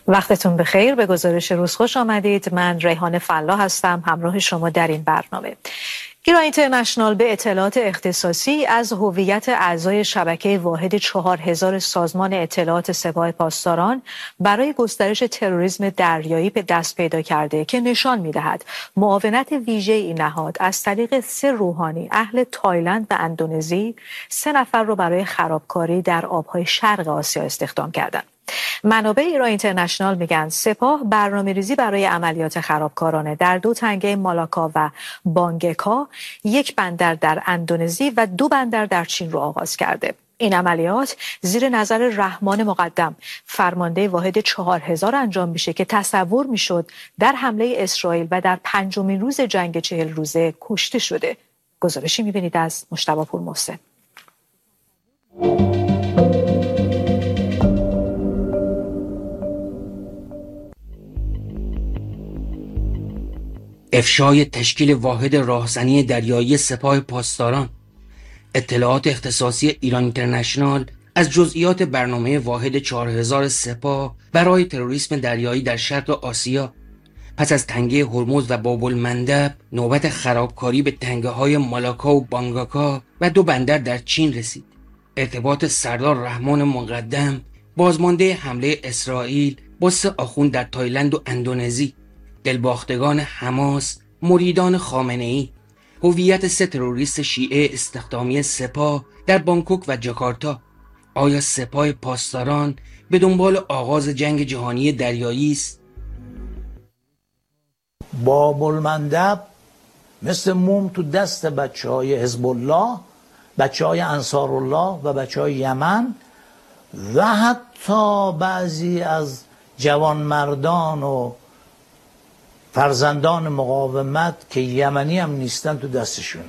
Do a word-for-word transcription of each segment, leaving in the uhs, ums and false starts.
وقتتون بخیر. به گزارش روز خوش آمدید. من ریحان فلاح هستم همراه شما در این برنامه. ایران اینترنشنال به اطلاعات اختصاصی از هویت اعضای شبکه واحد چهار هزار سازمان اطلاعات سپاه پاسداران برای گسترش تروریسم دریایی به دست پیدا کرده که نشان می‌دهد معاونت ویژه این نهاد از طریق سه روحانی اهل تایلند و اندونزی سه نفر رو برای خرابکاری در آب‌های شرق آسیا استخدام کردند. منابع ایران اینترنشنال میگن سپاه برنامه‌ریزی برای عملیات خرابکارانه در دو تنگه مالاکا و بانگکا، یک بندر در اندونزی و دو بندر در چین رو آغاز کرده. این عملیات زیر نظر رحمان مقدم فرمانده واحد چهار هزار انجام میشه که تصور میشد در حمله اسرائیل و در پنجمین روز جنگ چهل روزه کشته شده. گزارشی میبینید از مجتبی پور محسن. افشای تشکیل واحد راهزنی دریایی سپاه پاسداران. اطلاعات اختصاصی ایران اینترنشنال از جزئیات برنامه واحد چهار هزار سپاه برای تروریسم دریایی در شرق آسیا پس از تنگه هرمز و باب المندب نوبت خرابکاری به تنگه های مالاکا و بانگاکا و دو بندر در چین رسید. ارتباط سردار رحمان مقدم بازمانده حمله اسرائیل با سه آخوند در تایلند و اندونزی، دلباختگان حماس، مریدان خامنه‌ای، هویت سه تروریست شیعه استخدامی سپاه در بانکوک و جاکارتا. آیا سپاه پاسداران به دنبال آغاز جنگ جهانی دریایی است؟ باب المندب مثل موم تو دست بچه های حزب الله، بچه های انصار الله و بچه های یمن و حتی بعضی از جوانمردان و فرزندان مقاومت که یمنی هم نیستن تو دستشونه.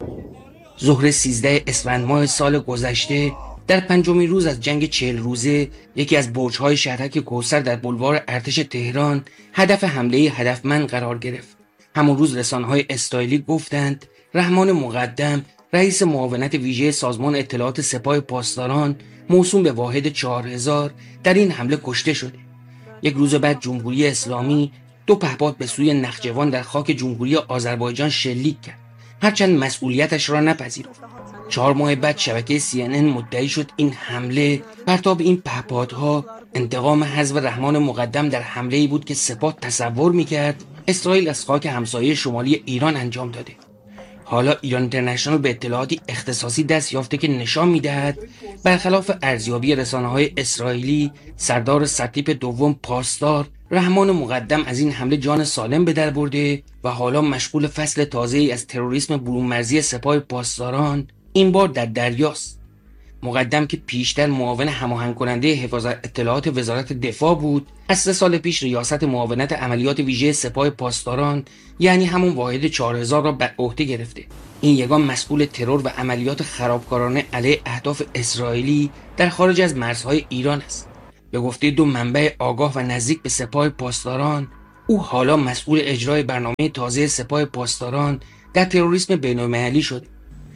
ظهر سیزده اسفند ماه سال گذشته در پنجمین روز از جنگ چهل روزه یکی از برج‌های شهرک کوثر در بولوار ارتش تهران هدف حمله هدفمند قرار گرفت. همون روز رسانه‌های اسرائیلی گفتند رحمان مقدم رئیس معاونت ویژه سازمان اطلاعات سپاه پاسداران موسوم به واحد چهار هزار در این حمله کشته شده. یک روز بعد جمهوری اسلامی دو پهپاد به سوی نخجوان در خاک جمهوری آذربایجان شلیک کرد، هرچند مسئولیتش را نپذیرفت. چهار ماه بعد شبکه سی ان ان مدعی شد این حمله پرتاب این پهپادها انتقام حذف رحمان مقدم در حمله‌ای بود که سپاه تصور می‌کرد اسرائیل از خاک همسایه شمالی ایران انجام داده. حالا ایران اینترنشنال به اطلاعاتی اختصاصی دست یافته که نشان می‌دهد برخلاف ارزیابی رسانه‌های اسرائیلی، سردار سرتیپ دوم پاسدار رحمان مقدم از این حمله جان سالم به در برده و حالا مشغول فصل تازه‌ای از تروریسم برون مرزی سپاه پاسداران، این بار در دریاست. مقدم که پیشتر معاون هماهنگ کننده حفاظت اطلاعات وزارت دفاع بود، از سه سال پیش ریاست معاونت عملیات ویژه سپاه پاسداران یعنی همون واحد چهار هزار را بر عهده گرفته. این یگان مسئول ترور و عملیات خرابکارانه علیه اهداف اسرائیلی در خارج از مرزهای ایران است. به گفته دو منبع آگاه و نزدیک به سپاه پاسداران، او حالا مسئول اجرای برنامه تازه سپاه پاسداران در تروریسم بین‌المللی شده.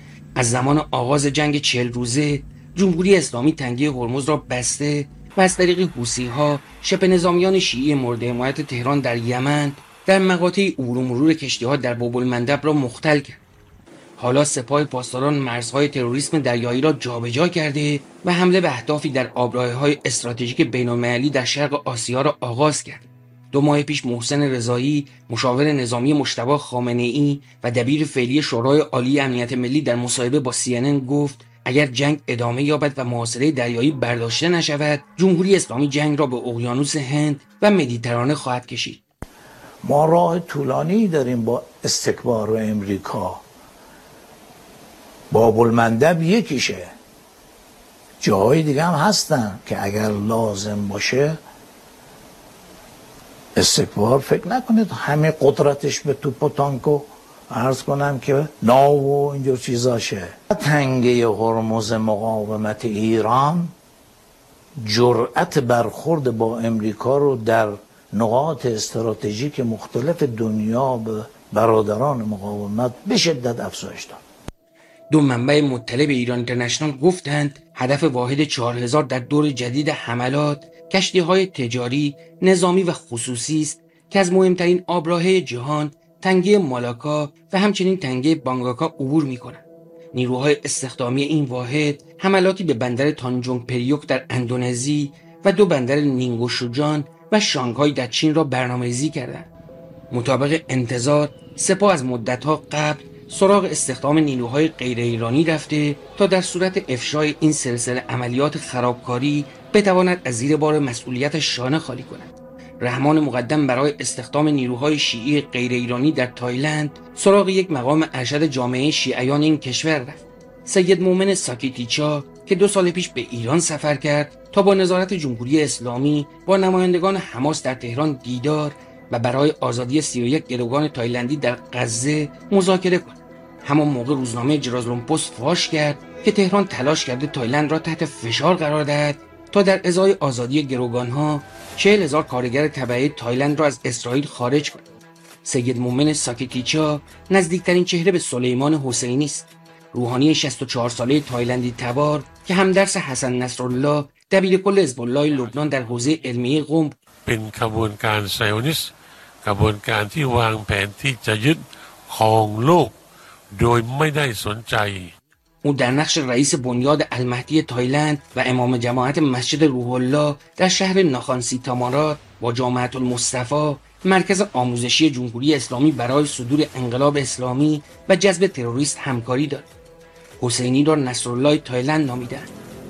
از زمان آغاز جنگ چهل روزه جمهوری اسلامی تنگه هرمز را بسته و از طریق حوثی‌ها شبه نظامیان شیعی مورد حمایت تهران در یمن در مقاطع عبور و مرور کشتی‌ها در باب المندب را مختل کرد. حالا سپاه پاسداران مرزهای تروریسم دریایی را جابجا کرده و حمله به اهدافی در آبراهه‌های استراتژیک بین‌المللی در شرق آسیا را آغاز کرد. دو ماه پیش محسن رضایی، مشاور نظامی مجتبی خامنه‌ای و دبیر فعلی شورای عالی امنیت ملی در مصاحبه با سی ان ان گفت اگر جنگ ادامه یابد و محاصره دریایی برداشته نشود، جمهوری اسلامی جنگ را به اقیانوس هند و مدیترانه خواهد کشید. ما راه طولانی داریم با استکبار و امریکا. باب المندب یکیشه، جاهای دیگه هم هستن که اگر لازم باشه استکبار فکر نکنید همه قدرتش به توپ و تانک و عرض کنم که ناو و اینجور چیزاشه. تنگه هرمز مقاومت ایران جرأت برخورد با امریکا رو در نقاط استراتژیک مختلف دنیا به برادران مقاومت به شدت افزایش داد. دو منبع مطلع به ایران اینترنشنال گفتند هدف واحد چهار هزار در دور جدید حملات کشتی‌های تجاری، نظامی و خصوصی است که از مهمترین آبراهه جهان تنگه مالاکا و همچنین تنگه بانگاکا عبور می‌کنند. نیروهای استخدامی این واحد حملاتی به بندر تانجونگ پریوک در اندونزی و دو بندر نینگوشوجان و شانگهای در چین را برنامه‌ریزی کردند. مطابق انتظار سپاه از مدت‌ها قبل سراغ استخدام نیروهای غیر ایرانی رفته تا در صورت افشای این سلسله عملیات خرابکاری بتواند از زیر بار مسئولیت شانه خالی کند. رحمان مقدم برای استخدام نیروهای شیعی غیر ایرانی در تایلند سراغ یک مقام ارشد جامعه شیعیان این کشور رفت. سید مومن ساکیتیچا که دو سال پیش به ایران سفر کرد تا با نظارت جمهوری اسلامی با نمایندگان حماس در تهران دیدار و برای آزادی سی و یک گروگان تایلندی در غزه مذاکره کند. همان موقع روزنامه جرازلومپوست فاش کرد که تهران تلاش کرده تایلند را تحت فشار قرار دهد تا در ازای آزادی گروگانها چهل هزار کارگر تبعه تایلند را از اسرائیل خارج کند. سید مومن ساکیتیچا نزدیکترین چهره به سلیمان حسینی است، روحانی شصت و چهار ساله تایلندی تبار که همدرس حسن نصرالله دبیرکل حزب الله لبنان در حوزه علمیه قم เป็นขบวนการไซออนิสต์ขบวนการที่วางแผนที่จะยึดครองโลกโดยไม่ได้สนใจ او در نقش رئیس بنیاد المهدی تایلند و امام جماعت مسجد روح الله در شهر ناخان سیتامارات با جامعة المصطفی مرکز آموزشی جمهوری اسلامی برای صدور انقلاب اسلامی و جذب تروریست همکاری دارد. حسینی را نصرالله تایلند نامیدند.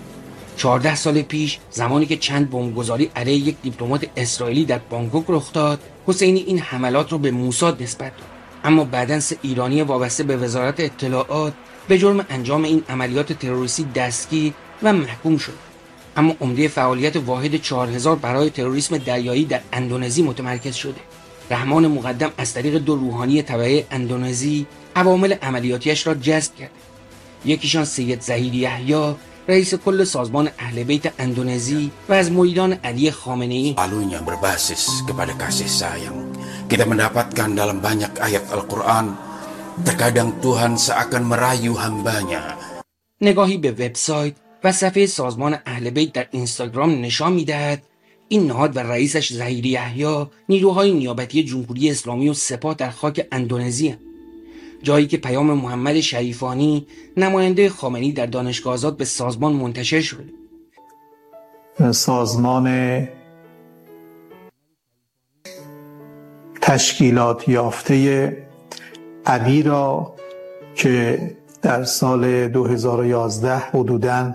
چهارده سال پیش زمانی که چند بمبگذاری علیه یک دیپلمات اسرائیلی در بانکوک رخ داد، حسینی این حملات را به موساد نسبت داد. اما بعداً سه ایرانی وابسته به وزارت اطلاعات به جرم انجام این عملیات تروریستی دستگیر و محکوم شد. اما عمده فعالیت واحد چهار هزار برای تروریسم دریایی در اندونزی متمرکز شده. رحمان مقدم از طریق دو روحانی تبعه اندونزی عوامل عملیاتیش را جذب کرد. یکیشان سید ظهیر یحیی رئیس کل سازمان اهل بیت اندونزی و از مریدان علی خامنه‌ای. Alunya berbasis kepada kasih sayang. Kita mendapatkan dalam banyak ayat Al-Quran, terkadang Tuhan seakan merayu hambanya. نگاهی به وبسایت و صفحه سازمان اهل بیت در اینستاگرام نشان می‌دهد این نهاد و رئیسش ظهیر یحیی نیروهای نیابتی جمهوری اسلامی و سپاه در خاک اندونزی هستند. جایی که پیام محمد شریفانی نماینده خامنه‌ای در دانشگاه آزاد به سازمان منتشر شده. سازمان تشکیلات یافته ابی را که در سال دو هزار و یازده حدوداً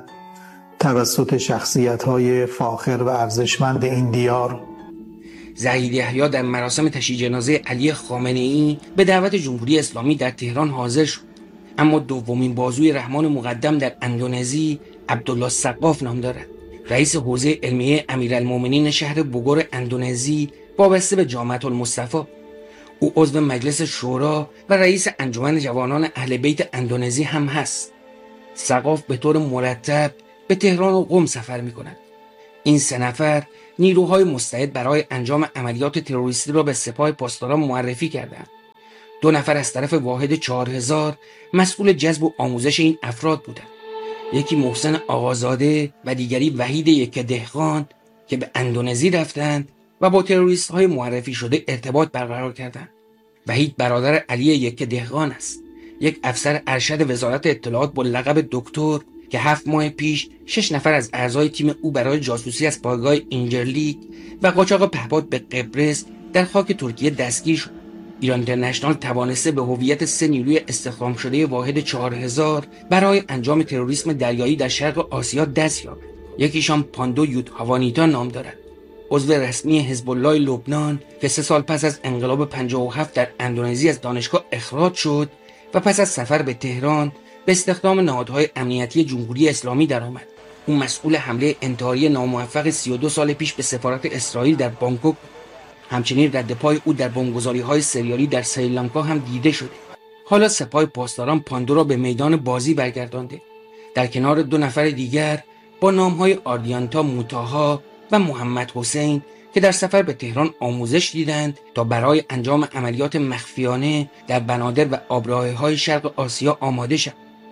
توسط شخصیت‌های فاخر و ارزشمند این دیار ظهیر یحیی در مراسم تشییع جنازه علی خامنه‌ای به دعوت جمهوری اسلامی در تهران حاضر شد. اما دومین بازوی رحمان مقدم در اندونزی عبدالله سقاف نام دارد. رئیس حوزه علمیه امیرالمومنین شهر بوگور اندونزی وابسته به جامعة المصطفی. او عضو مجلس شورا و رئیس انجمن جوانان اهل بیت اندونزی هم هست. سقاف به طور مرتب به تهران و قم سفر می کند. این سه نفر نیروهای مستعد برای انجام عملیات تروریستی را به سپاه پاسداران معرفی کردند. دو نفر از طرف واحد چهار هزار مسئول جذب و آموزش این افراد بودند. یکی محسن آقازاده و دیگری وحید یک دهقان که به اندونزی رفتند و با تروریست های معرفی شده ارتباط برقرار کردند. وحید برادر علی یک دهقان است، یک افسر ارشد وزارت اطلاعات با لقب دکتر که هفت ماه پیش شش نفر از اعضای تیم او برای جاسوسی از پایگاه اینجرلیک و قاچاق پهپاد به قبرس در خاک ترکیه دستگیر شد. ایران اینترنشنال توانسته به هویت سه نیروی استخدام شده واحد چهار هزار برای انجام تروریسم دریایی در شرق آسیا دست یابد. یکیشان پاندو یود هاوانیتا نام دارد، عضو رسمی حزب الله لبنان که سه سال پس از انقلاب پنجاه و هفت در اندونزی از دانشگاه اخراج شد و پس از سفر به تهران به استخدام نهادهای امنیتی جمهوری اسلامی درآمد. او مسئول حمله انتحاری ناموفق سی و دو سال پیش به سفارت اسرائیل در بانکوک. همچنین رد پای او در بمبگذاری‌های سریالی در سریلانکا هم دیده شده. حالا سپاه پاسداران پاندو را به میدان بازی برگردانده. در کنار دو نفر دیگر با نام‌های آردیانتا موتاها و محمد حسین که در سفر به تهران آموزش دیدند تا برای انجام عملیات مخفیانه در بنادر و آبراهه‌های شرق آسیا آماده شوند.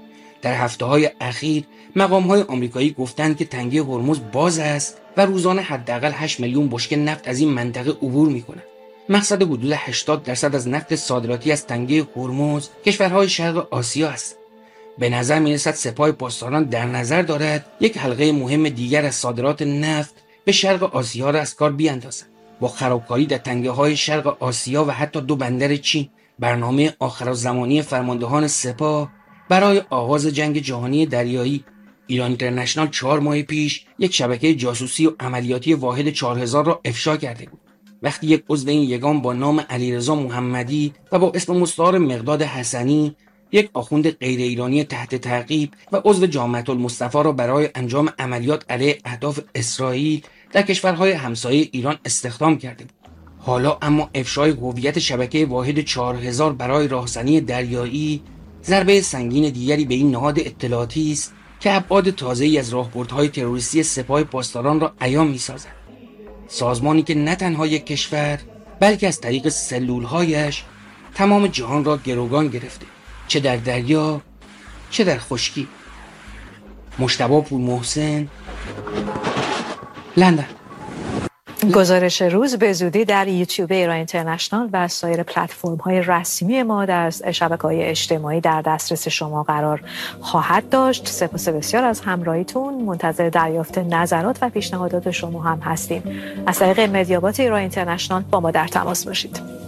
در هفته‌های اخیر مقام‌های آمریکایی گفتند که تنگه هرمز باز است و روزانه حداقل هشت میلیون بشکه نفت از این منطقه عبور می‌کنند. مقصد حدود هشتاد درصد از نفت صادراتی از تنگه هرمز کشورهای شرق آسیا است. به نظر می‌رسد سپاه پاسداران در نظر دارد یک حلقه مهم دیگر از صادرات نفت به شرق آسیا را از کار بیاندازد. با خرابکاری در تنگه‌های شرق آسیا و حتی دو بندر چین، برنامه آخرالزمانی فرماندهان سپاه برای آغاز جنگ جهانی دریایی، ایران اینترنشنال چهار ماه پیش یک شبکه جاسوسی و عملیاتی واحد چهار هزار را افشا کرده بود. وقتی یک عضو این یگان با نام علیرضا محمدی و با اسم مستعار مقداد حسنی، یک آخوند غیر ایرانی تحت تعقیب و عضو جامعه المصطفی را برای انجام عملیات علیه اهداف اسرائیل در کشورهای همسایه ایران استخدام کرده بود. حالا اما افشای هویت شبکه واحد چهار هزار برای راهزنی دریایی ضربه سنگین دیگری به این نهاد اطلاعاتی است که ابعاد تازه‌ای از راهبردهای تروریستی سپاه پاسداران را عیان می‌سازد. سازمانی که نه تنها یک کشور بلکه از طریق سلول‌هایش تمام جهان را گروگان گرفته، چه در دریا چه در خشکی. مجتبی پور محسن، لندن. گزارش روز به زودی در یوتیوب ایران اینترنشنال و سایر پلتفرم‌های رسمی ما در شبکه‌های اجتماعی در دسترس شما قرار خواهد داشت. سپاس بسیار از همراهیتون. منتظر دریافت نظرات و پیشنهادات شما هم هستیم. از طریق مدیابات ایران اینترنشنال با ما در تماس باشید.